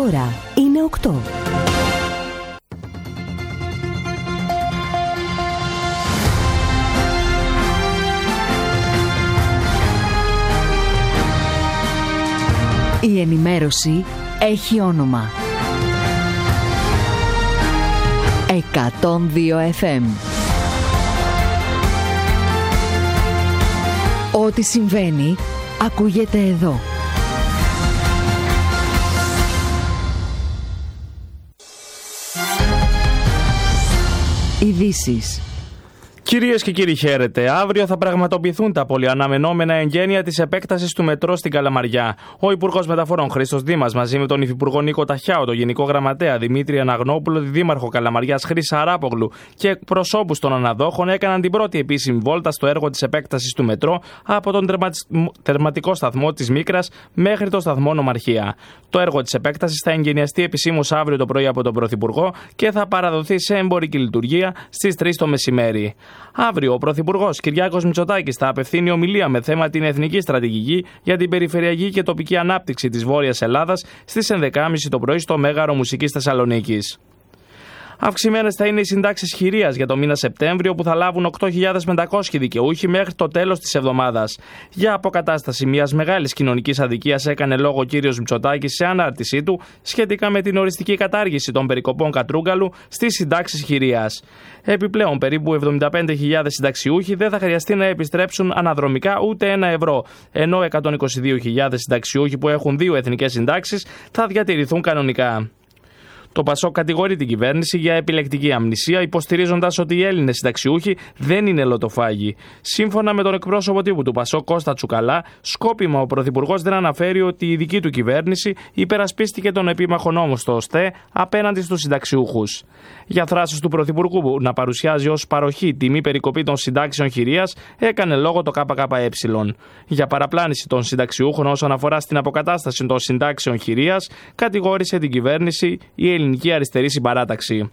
ώρα είναι 8. Η ενημέρωση έχει όνομα. 102 FM. Ό,τι συμβαίνει, ακούγεται εδώ. Ειδήσεις. Κυρίες και κύριοι, χαίρετε. Αύριο θα πραγματοποιηθούν τα πολυαναμενόμενα εγγένεια της επέκτασης του μετρό στην Καλαμαριά. Ο Υπουργός Μεταφορών Χρήστος Δήμας, μαζί με τον Υφυπουργό Νίκο Ταχιάο, τον Γενικό Γραμματέα Δημήτρη Αναγνόπουλο, τη Δήμαρχο Καλαμαριάς Χρύσα Αράπογλου και εκπροσώπους των αναδόχων, έκαναν την πρώτη επίσημη βόλτα στο έργο της επέκτασης του μετρό από τον τερματικό σταθμό της Μίκρας μέχρι το σταθμό Νομαρχία. Το έργο της επέκτασης θα εγγενιαστεί επισήμως αύριο το πρωί από τον Πρωθυπουργό και θα παραδοθεί σε εμπορική λειτουργία στις 3 το μεσημέρι. Αύριο ο Πρωθυπουργός Κυριάκος Μητσοτάκης θα απευθύνει ομιλία με θέμα την εθνική στρατηγική για την περιφερειακή και τοπική ανάπτυξη της Βόρειας Ελλάδας στις 11.30 το πρωί στο Μέγαρο Μουσικής Θεσσαλονίκης. Αυξημένες θα είναι οι συντάξεις χειρίας για το μήνα Σεπτέμβριο, που θα λάβουν 8.500 δικαιούχοι μέχρι το τέλος της εβδομάδας. Για αποκατάσταση μιας μεγάλης κοινωνικής αδικίας έκανε λόγο ο κύριος Μητσοτάκης σε ανάρτησή του σχετικά με την οριστική κατάργηση των περικοπών Κατρούγκαλου στις συντάξεις χειρίας. Επιπλέον, περίπου 75.000 συνταξιούχοι δεν θα χρειαστεί να επιστρέψουν αναδρομικά ούτε €1, ενώ 122.000 συνταξιούχοι που έχουν 2 εθνικές συντάξεις θα διατηρηθούν κανονικά. Το ΠΑΣΟΚ κατηγορεί την κυβέρνηση για επιλεκτική αμνησία, υποστηρίζοντας ότι οι Έλληνες συνταξιούχοι δεν είναι λοτοφάγοι. Σύμφωνα με τον εκπρόσωπο τύπου του ΠΑΣΟΚ, Κώστα Τσουκαλά, σκόπιμα ο Πρωθυπουργός δεν αναφέρει ότι η δική του κυβέρνηση υπερασπίστηκε τον επίμαχο νόμο στο ΟΣΤΕ απέναντι στους συνταξιούχους. Για θράσεις του Πρωθυπουργού να παρουσιάζει ως παροχή τιμή περικοπή των συντάξεων χειρίας, έκανε λόγο το ΚΚΕ. Για παραπλάνηση των συνταξιούχων όσον αφορά στην αποκατάσταση των συντάξεων χειρίας, κατηγόρησε την κυβέρνηση η Ελληνική Αριστερή Συμπαράταξη.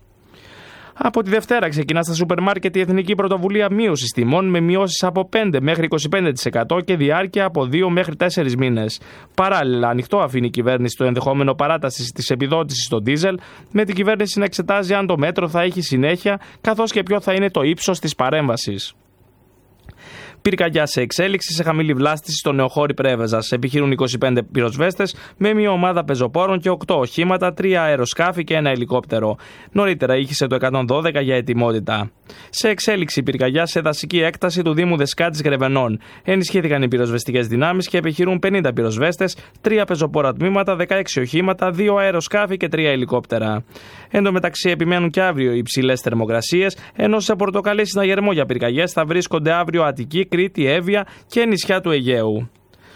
Από τη Δευτέρα ξεκινά στα σούπερ μάρκετ η Εθνική Πρωτοβουλία Μείωσης Τιμών, με μειώσεις από 5 μέχρι 25% και διάρκεια από 2 μέχρι 4 μήνες. Παράλληλα, ανοιχτό αφήνει η κυβέρνηση το ενδεχόμενο παράτασης της επιδότησης στο ντίζελ, με την κυβέρνηση να εξετάζει αν το μέτρο θα έχει συνέχεια, καθώς και ποιο θα είναι το ύψος της παρέμβασης. Πυρκαγιά σε εξέλιξη σε χαμηλή βλάστηση στο Νεοχώρι Πρέβεζας. Επιχειρούν 25 πυροσβέστες με μια ομάδα πεζοπόρων και 8 οχήματα, 3 αεροσκάφη και 1 ελικόπτερο. Νωρίτερα ήχησε το 112 για ετοιμότητα. Σε εξέλιξη πυρκαγιά σε δασική έκταση του Δήμου Δεσκάτης Γρεβενών. Ενισχύθηκαν οι πυροσβεστικές δυνάμεις και επιχειρούν 50 πυροσβέστες, 3 πεζοπόρα τμήματα, 16 οχήματα, 2 αεροσκάφη και 3 ελικόπτερα. Εν τω μεταξύ, επιμένουν και αύριο οι υψηλές θερμοκρασίες, ενώ σε πορτοκαλί συναγερμό για πυρκαγιές θα βρίσκονται αύριο Αττική, Κρήτη, Εύβοια και νησιά του Αιγαίου.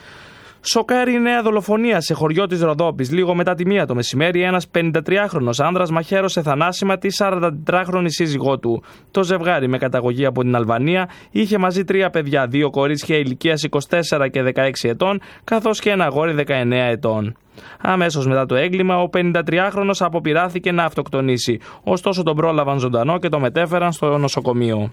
Σοκάρει η νέα δολοφονία σε χωριό της Ροδόπης. Λίγο μετά τη 1 το μεσημέρι, ένας 53χρονος άνδρας μαχαίρωσε θανάσιμα τη 44χρονη σύζυγό του. Το ζευγάρι, με καταγωγή από την Αλβανία, είχε μαζί 3 παιδιά, 2 κορίτσια ηλικίας 24 και 16 ετών, καθώς και ένα αγόρι 19 ετών. Αμέσως μετά το έγκλημα, ο 53χρονος αποπειράθηκε να αυτοκτονήσει. Ωστόσο, τον πρόλαβαν ζωντανό και το μετέφεραν στο νοσοκομείο.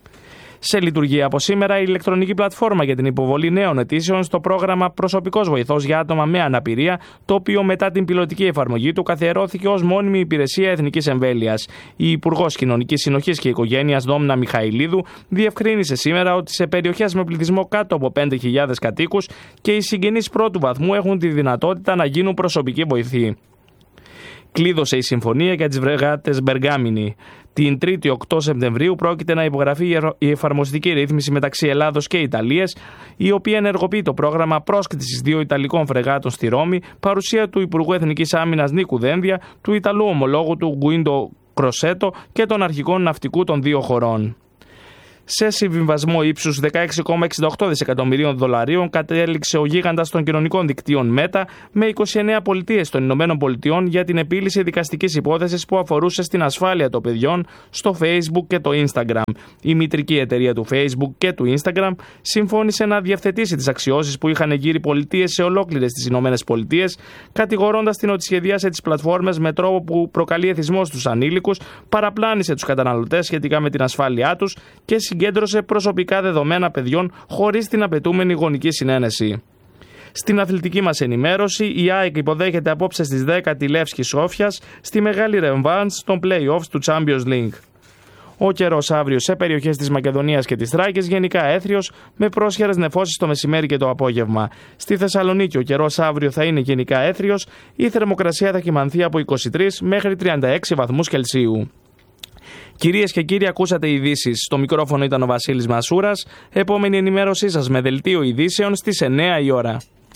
Σε λειτουργία από σήμερα η ηλεκτρονική πλατφόρμα για την υποβολή νέων αιτήσεων στο πρόγραμμα Προσωπικός Βοηθός για άτομα με αναπηρία, το οποίο μετά την πιλωτική εφαρμογή του καθιερώθηκε ως μόνιμη υπηρεσία εθνικής εμβέλειας. Η Υπουργός Κοινωνικής Συνοχής και Οικογένειας Δόμνα Μιχαηλίδου διευκρίνησε σήμερα ότι σε περιοχές με πληθυσμό κάτω από 5.000 κατοίκους και οι συγγενείς πρώτου βαθμού έχουν τη δυνατότητα να γίνουν προσωπικοί βοηθοί. Κλείδωσε η συμφωνία για τις βρεγάτες Μπεργάμινη. Την 3η 8 Σεπτεμβρίου πρόκειται να υπογραφεί η εφαρμοστική ρύθμιση μεταξύ Ελλάδος και Ιταλίας, η οποία ενεργοποιεί το πρόγραμμα πρόσκλησης 2 Ιταλικών φρεγάτων στη Ρώμη, παρουσία του Υπουργού Εθνικής Άμυνας Νίκου Δένδια, του Ιταλού ομολόγου του Γκουίντο Κροσέτο και των αρχηγών ναυτικού των 2 χωρών. Σε συμβιβασμό ύψους 16,68 δισεκατομμυρίων δολαρίων κατέληξε ο γίγαντας των κοινωνικών δικτύων Meta με 29 πολιτείες των Ηνωμένων Πολιτειών για την επίλυση δικαστικής υπόθεσης που αφορούσε στην ασφάλεια των παιδιών στο Facebook και το Instagram. Η μητρική εταιρεία του Facebook και του Instagram συμφώνησε να διευθετήσει τις αξιώσεις που είχαν γύρει πολιτείες σε ολόκληρες τις Ηνωμένες Πολιτείες, κατηγορώντας την ότι σχεδίασε τις πλατφόρμες με τρόπο που προκαλεί εθισμό στους ανήλικους, παραπλάνησε τους καταναλωτές σχετικά με την ασφάλειά τους και συγκέντρωσε προσωπικά δεδομένα παιδιών χωρίς την απαιτούμενη γονική συνένεση. Στην αθλητική μας ενημέρωση, η ΑΕΚ υποδέχεται απόψε στις 10 τη Λεύσκη Σόφιας στη μεγάλη ρεμβάνς των play-offs του Champions League. Ο καιρός αύριο σε περιοχές της Μακεδονίας και της Θράκης γενικά έθριος, με πρόσχερες νεφώσεις το μεσημέρι και το απόγευμα. Στη Θεσσαλονίκη ο καιρός αύριο θα είναι γενικά έθριος, η θερμοκρασία θα κυμανθεί από 23 μέχρι 36 βαθμούς Κελσίου. Κυρίες και κύριοι, ακούσατε ειδήσεις. Στο μικρόφωνο ήταν ο Βασίλης Μασούρας. Επόμενη ενημέρωσή σας με δελτίο ειδήσεων στις 9 η ώρα.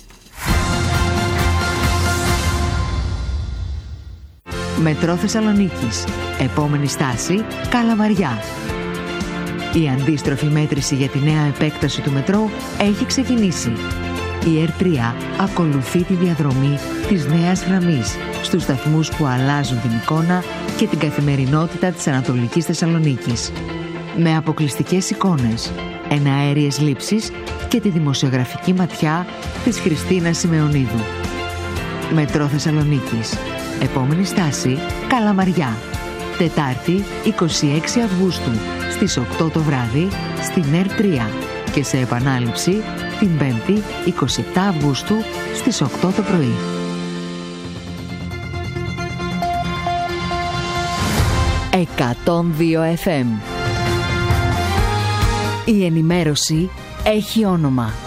Μετρό Θεσσαλονίκης. Επόμενη στάση, Καλαμαριά. Η αντίστροφη μέτρηση για τη νέα επέκταση του μετρό έχει ξεκινήσει. Η ΕΡΤ3 ακολουθεί τη διαδρομή της νέας γραμμής στους σταθμούς που αλλάζουν την εικόνα και την καθημερινότητα της Ανατολικής Θεσσαλονίκης. Με αποκλειστικές εικόνες, εναέριες λήψεις και τη δημοσιογραφική ματιά της Χριστίνας Σιμεωνίδου. Μετρό Θεσσαλονίκης. Επόμενη στάση, Καλαμαριά. Τετάρτη, 26 Αυγούστου, στις 8 το βράδυ, στην ΕΡΤ3 και σε επανάληψη την 5η, 27 Αυγούστου, στις 8 το πρωί. «102 FM». Η ενημέρωση έχει όνομα.